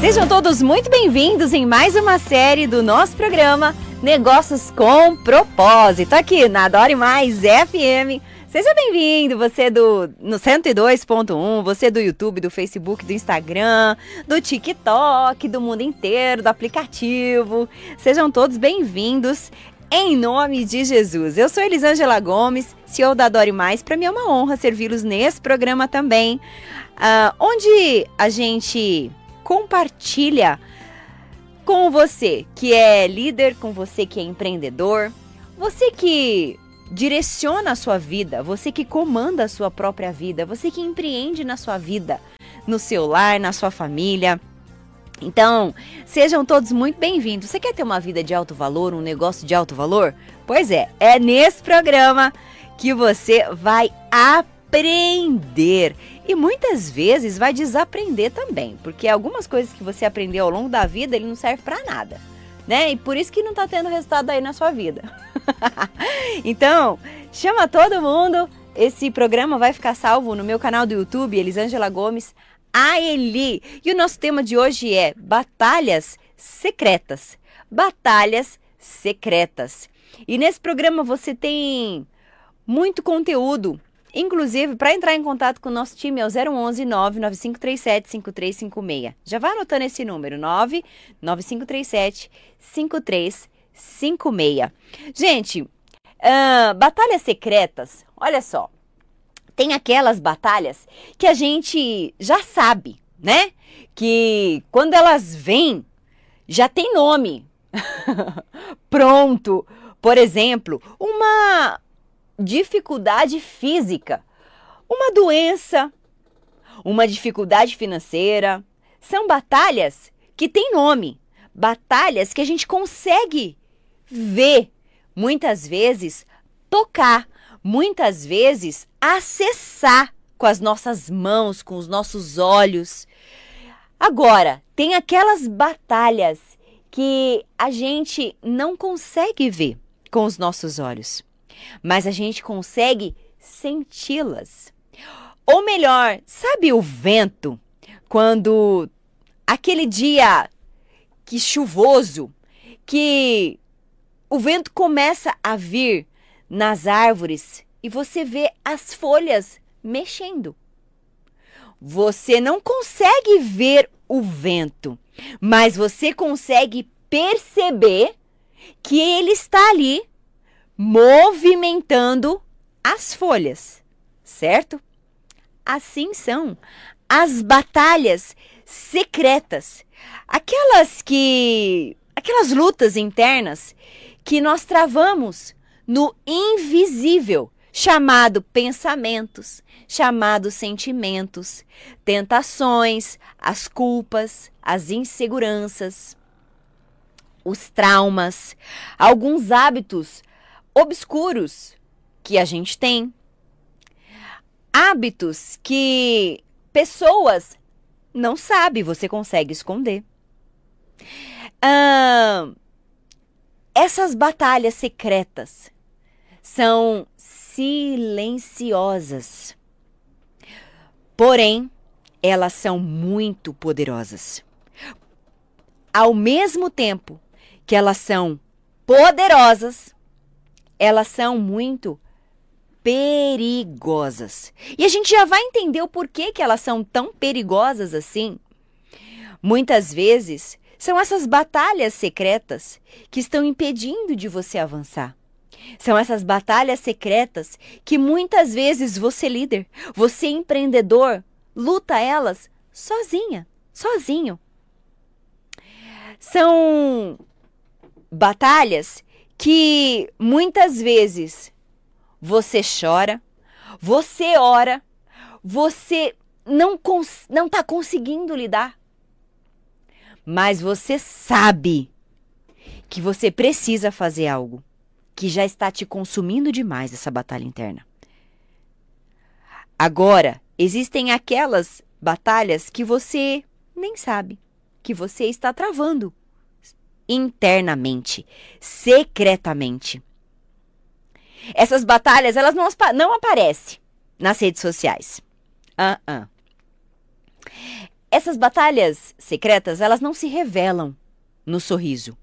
Sejam todos muito bem-vindos em mais uma série do nosso programa Negócios com Propósito, aqui na Adore Mais FM. Seja bem-vindo, você no 102.1, você do YouTube, do Facebook, do Instagram, do TikTok, do mundo inteiro, do aplicativo. Sejam todos bem-vindos em nome de Jesus. Eu sou Elisângela Gomes, CEO da Adore Mais. Para mim é uma honra servi-los nesse programa também, onde a gente compartilha com você que é líder, com você que é empreendedor, você que direciona a sua vida, você que comanda a sua própria vida, você que empreende na sua vida, no seu lar, na sua família. Então, sejam todos muito bem-vindos. Você quer ter uma vida de alto valor, um negócio de alto valor? Pois é nesse programa que você vai aprender. E muitas vezes vai desaprender também, porque algumas coisas que você aprendeu ao longo da vida, ele não serve para nada, né? E por isso que não tá tendo resultado aí na sua vida. Então, chama todo mundo. Esse programa vai ficar salvo no meu canal do YouTube, Elisângela Gomes, a Eli. E o nosso tema de hoje é Batalhas Secretas. Batalhas Secretas. E nesse programa você tem muito conteúdo. Inclusive, para entrar em contato com o nosso time é o 011 99537 5356. Já vai anotando esse número, 99537 5356. Gente, batalhas secretas, olha só. Tem aquelas batalhas que a gente já sabe, né? Que quando elas vêm, já tem nome. Pronto. Por exemplo, uma dificuldade física, uma doença, uma dificuldade financeira. São batalhas que têm nome. Batalhas que a gente consegue ver, muitas vezes tocar, muitas vezes acessar com as nossas mãos, com os nossos olhos. Agora, tem aquelas batalhas que a gente não consegue ver com os nossos olhos, mas a gente consegue senti-las. Ou melhor, sabe o vento? Quando aquele dia que chuvoso, que o vento começa a vir nas árvores e você vê as folhas mexendo. Você não consegue ver o vento, mas você consegue perceber que ele está ali movimentando as folhas, certo? Assim são as batalhas secretas, aquelas lutas internas que nós travamos no invisível, chamado pensamentos, chamado sentimentos, tentações, as culpas, as inseguranças, os traumas, alguns hábitos obscuros que a gente tem, hábitos que pessoas não sabem, você consegue esconder. Essas batalhas secretas são silenciosas, porém elas são muito poderosas. Ao mesmo tempo que elas são poderosas, elas são muito perigosas. E a gente já vai entender o porquê que elas são tão perigosas assim. Muitas vezes são essas batalhas secretas que estão impedindo de você avançar. São essas batalhas secretas que muitas vezes você líder, você empreendedor, luta elas sozinha, sozinho. São batalhas que muitas vezes você chora, você ora, você não está conseguindo lidar. Mas você sabe que você precisa fazer algo, que já está te consumindo demais essa batalha interna. Agora, existem aquelas batalhas que você nem sabe, que você está travando internamente, secretamente. Essas batalhas, elas não aparecem nas redes sociais. essas batalhas secretas, elas não se revelam no sorriso.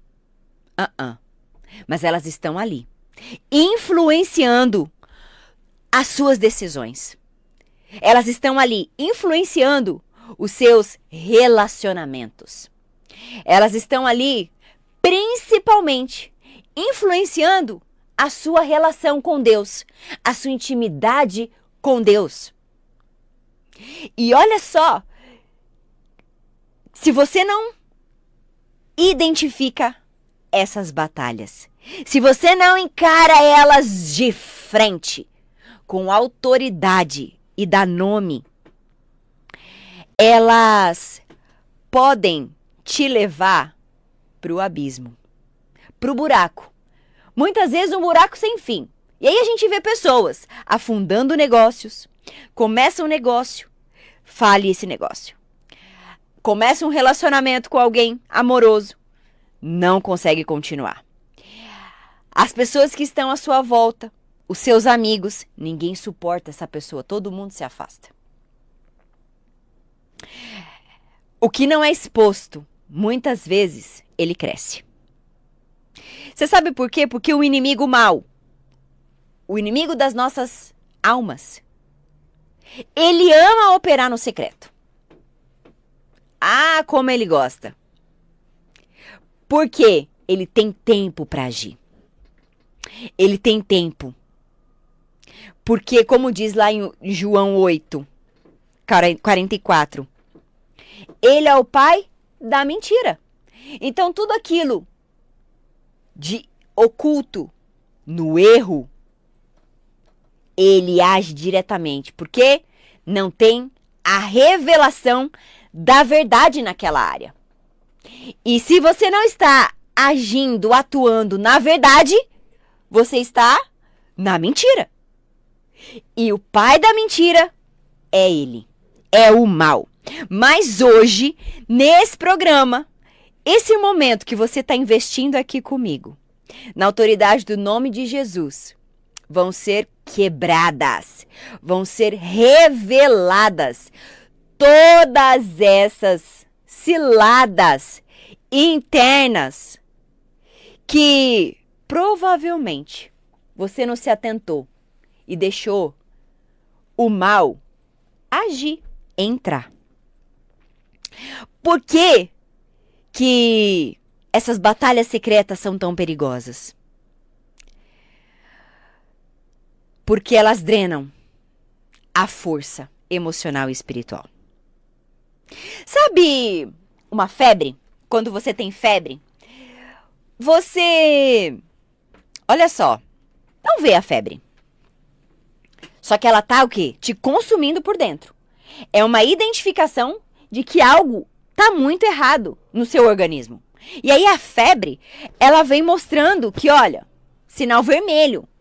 Mas elas estão ali, influenciando as suas decisões. Elas estão ali influenciando os seus relacionamentos. Elas estão ali, principalmente, influenciando a sua relação com Deus, a sua intimidade com Deus. E olha só, se você não identifica essas batalhas, se você não encara elas de frente, com autoridade e dá nome, elas podem te levar para o abismo, para o buraco. Muitas vezes um buraco sem fim. E aí a gente vê pessoas afundando negócios, começa um negócio, fale esse negócio. Começa um relacionamento com alguém amoroso, não consegue continuar. As pessoas que estão à sua volta, os seus amigos, ninguém suporta essa pessoa, todo mundo se afasta. O que não é exposto, muitas vezes, ele cresce. Você sabe por quê? Porque o inimigo mau, o inimigo das nossas almas, ele ama operar no secreto. Ah, como ele gosta. Porque ele tem tempo para agir. Ele tem tempo. Porque, como diz lá em João 8, 44, ele é o pai da mentira. Então, tudo aquilo de oculto no erro, ele age diretamente. Porque não tem a revelação da verdade naquela área. E se você não está agindo, atuando na verdade, você está na mentira. E o pai da mentira é ele, é o mal. Mas hoje, nesse programa, esse momento que você está investindo aqui comigo, na autoridade do nome de Jesus, vão ser quebradas, vão ser reveladas todas essas ciladas internas que provavelmente você não se atentou e deixou o mal agir, entrar. Por que que essas batalhas secretas são tão perigosas? Porque elas drenam a força emocional e espiritual. Sabe uma febre? Quando você tem febre, você... Olha só, não vê a febre. Só que ela tá o quê? Te consumindo por dentro. É uma identificação de que algo tá muito errado no seu organismo. E aí a febre, ela vem mostrando que, olha, sinal vermelho.